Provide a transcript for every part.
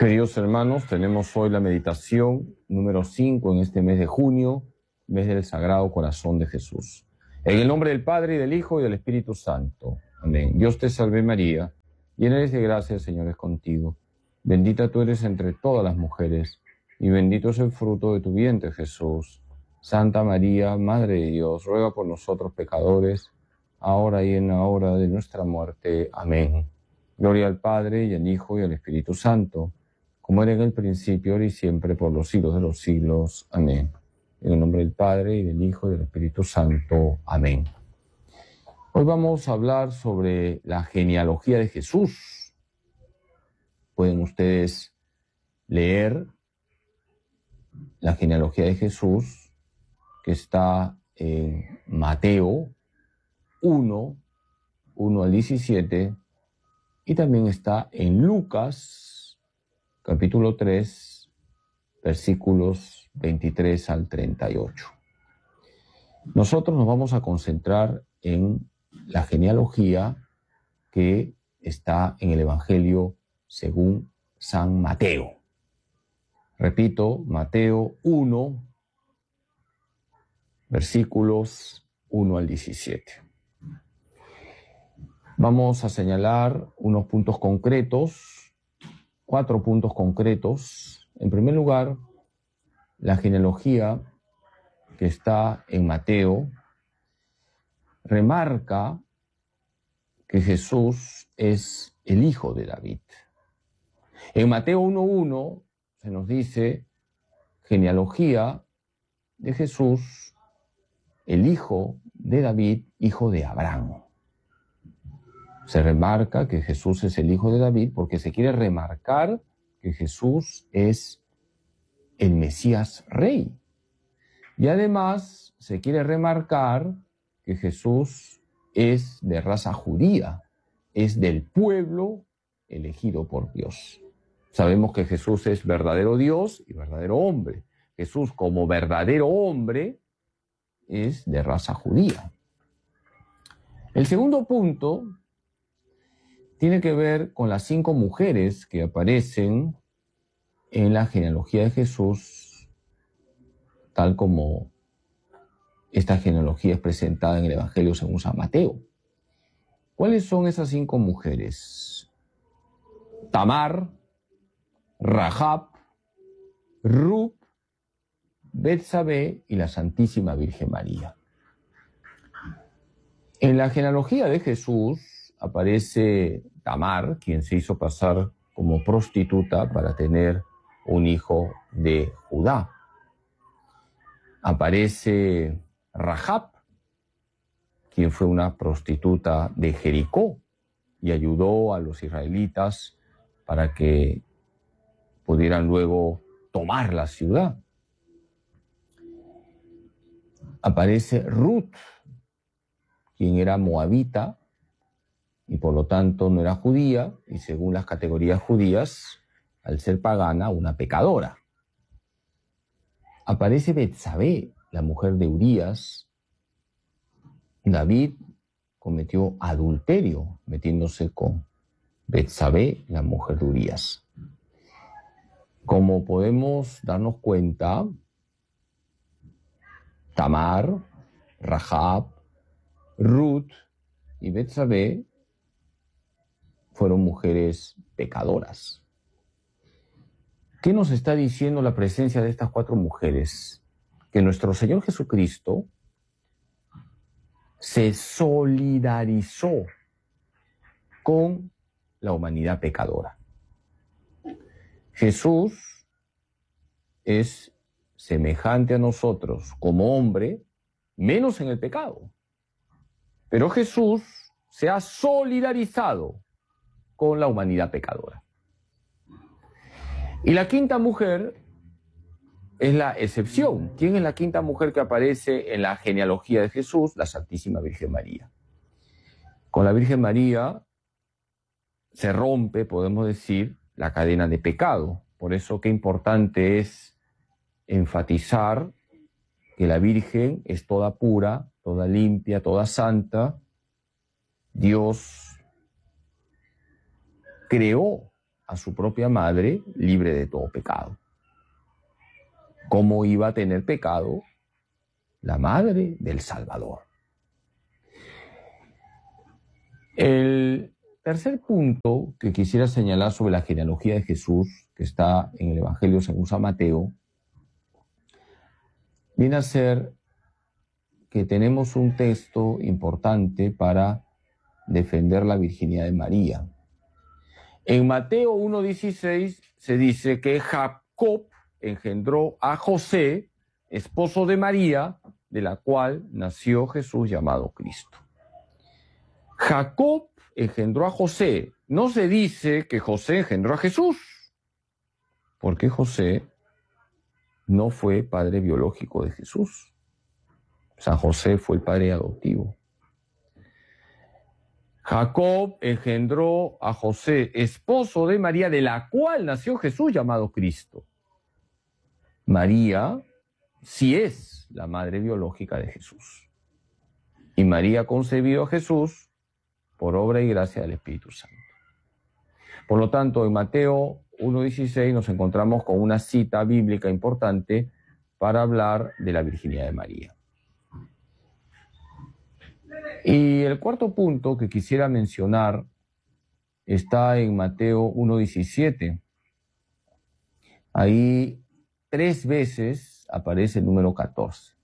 Queridos hermanos, tenemos hoy la meditación número 5 en este mes de junio, mes del Sagrado Corazón de Jesús. En el nombre del Padre, y del Hijo, y del Espíritu Santo. Amén. Dios te salve María, llena eres de gracia, el Señor es contigo. Bendita tú eres entre todas las mujeres, y bendito es el fruto de tu vientre, Jesús. Santa María, Madre de Dios, ruega por nosotros pecadores, ahora y en la hora de nuestra muerte. Amén. Gloria al Padre, y al Hijo, y al Espíritu Santo, como era en el principio, ahora y siempre, por los siglos de los siglos. Amén. En el nombre del Padre, y del Hijo, y del Espíritu Santo. Amén. Hoy vamos a hablar sobre la genealogía de Jesús. Pueden ustedes leer la genealogía de Jesús, que está en Mateo 1, 1 al 17, y también está en Lucas, capítulo 3, versículos 23 al 38. Nosotros nos vamos a concentrar en la genealogía que está en el Evangelio según San Mateo. Repito, Mateo 1, versículos 1 al 17. Vamos a señalar unos puntos concretos, 4 puntos concretos. En primer lugar, la genealogía que está en Mateo remarca que Jesús es el hijo de David. En Mateo 1:1 se nos dice genealogía de Jesús, el hijo de David, hijo de Abraham. Se remarca que Jesús es el hijo de David porque se quiere remarcar que Jesús es el Mesías Rey. Y además se quiere remarcar que Jesús es de raza judía, es del pueblo elegido por Dios. Sabemos que Jesús es verdadero Dios y verdadero hombre. Jesús, como verdadero hombre, es de raza judía. El segundo punto tiene que ver con las 5 mujeres que aparecen en la genealogía de Jesús, tal como esta genealogía es presentada en el Evangelio según San Mateo. ¿Cuáles son esas 5 mujeres? Tamar, Rahab, Ruth, Betsabé y la Santísima Virgen María. En la genealogía de Jesús aparece Tamar, quien se hizo pasar como prostituta para tener un hijo de Judá. Aparece Rahab, quien fue una prostituta de Jericó y ayudó a los israelitas para que pudieran luego tomar la ciudad. Aparece Ruth, quien era moabita y por lo tanto no era judía, y según las categorías judías, al ser pagana, una pecadora. Aparece Betsabé, la mujer de Urías. David cometió adulterio metiéndose con Betsabé, la mujer de Urías. Como podemos darnos cuenta, Tamar, Rahab, Ruth y Betsabé fueron mujeres pecadoras. ¿Qué nos está diciendo la presencia de estas 4 mujeres? Que nuestro Señor Jesucristo se solidarizó con la humanidad pecadora. Jesús es semejante a nosotros como hombre, menos en el pecado. Pero Jesús se ha solidarizado con la humanidad pecadora. Y la 5ª mujer es la excepción. ¿Quién es la 5ª mujer que aparece en la genealogía de Jesús? La Santísima Virgen María. Con la Virgen María se rompe, podemos decir, la cadena de pecado. Por eso qué importante es enfatizar que la Virgen es toda pura, toda limpia, toda santa. Dios creó a su propia madre libre de todo pecado. ¿Cómo iba a tener pecado la madre del Salvador? El tercer punto que quisiera señalar sobre la genealogía de Jesús, que está en el Evangelio según San Mateo, viene a ser que tenemos un texto importante para defender la virginidad de María. En Mateo 1:16 se dice que Jacob engendró a José, esposo de María, de la cual nació Jesús llamado Cristo. Jacob engendró a José. No se dice que José engendró a Jesús, porque José no fue padre biológico de Jesús. San José fue el padre adoptivo. Jacob engendró a José, esposo de María, de la cual nació Jesús llamado Cristo. María sí es la madre biológica de Jesús. Y María concebió a Jesús por obra y gracia del Espíritu Santo. Por lo tanto, en Mateo 1:16 nos encontramos con una cita bíblica importante para hablar de la virginidad de María. Y el cuarto punto que quisiera mencionar está en Mateo 1:17. Ahí 3 veces aparece el número 14.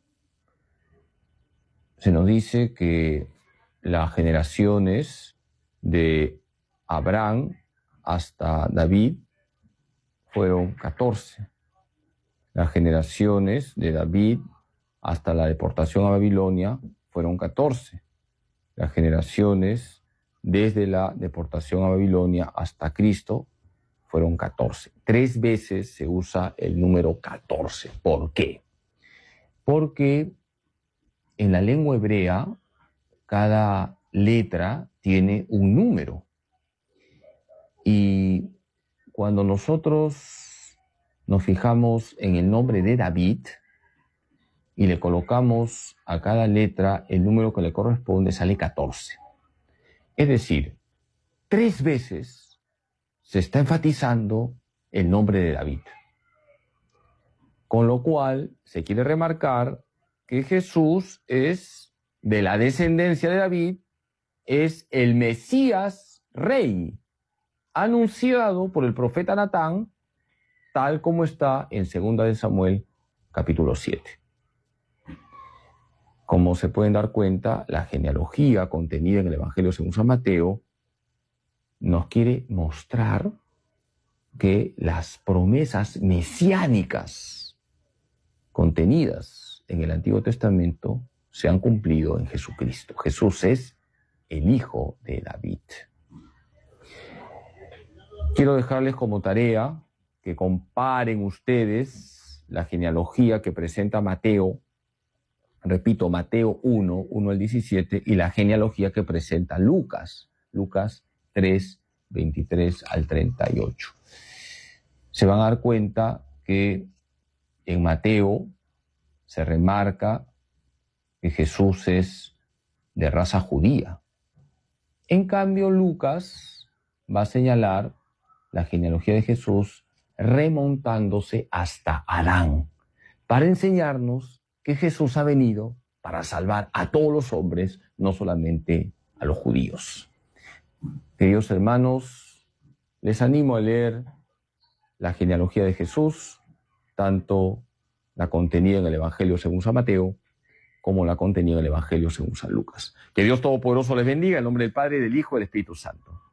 Se nos dice que las generaciones de Abraham hasta David fueron 14. Las generaciones de David hasta la deportación a Babilonia fueron 14. Las generaciones desde la deportación a Babilonia hasta Cristo fueron 14. 3 veces se usa el número 14. ¿Por qué? Porque en la lengua hebrea cada letra tiene un número. Y cuando nosotros nos fijamos en el nombre de David y le colocamos a cada letra el número que le corresponde, sale 14. Es decir, 3 veces se está enfatizando el nombre de David. Con lo cual se quiere remarcar que Jesús es de la descendencia de David, es el Mesías Rey, anunciado por el profeta Natán, tal como está en 2 de Samuel, capítulo 7. Como se pueden dar cuenta, la genealogía contenida en el Evangelio según San Mateo nos quiere mostrar que las promesas mesiánicas contenidas en el Antiguo Testamento se han cumplido en Jesucristo. Jesús es el Hijo de David. Quiero dejarles como tarea que comparen ustedes la genealogía que presenta Mateo, repito, Mateo 1 al 17, y la genealogía que presenta Lucas 3, 23 al 38. Se van a dar cuenta que en Mateo se remarca que Jesús es de raza judía. En cambio, Lucas va a señalar la genealogía de Jesús remontándose hasta Adán, para enseñarnos que Jesús ha venido para salvar a todos los hombres, no solamente a los judíos. Queridos hermanos, les animo a leer la genealogía de Jesús, tanto la contenida en el Evangelio según San Mateo, como la contenida en el Evangelio según San Lucas. Que Dios Todopoderoso les bendiga, en nombre del Padre, del Hijo y del Espíritu Santo.